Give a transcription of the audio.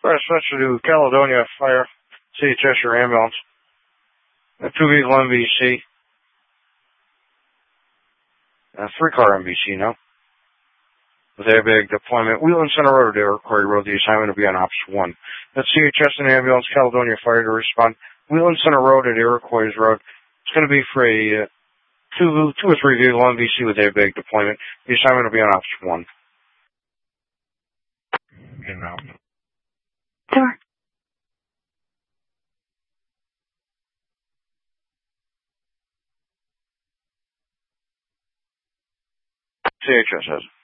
Press switch to Caledonia Fire, City Cheshire Ambulance. 2 vehicle MVC. 3-car MVC now. With airbag deployment. Wheeling Center Road to Iroquois Road. The assignment will be on Ops 1. That's CHS and ambulance, Caledonia Fire to respond. Wheeling Center Road at Iroquois Road. It's going to be for a 2 or 3 vehicle MVC with airbag deployment. The assignment will be on Ops 1. Inbound. Sure. CHS has it.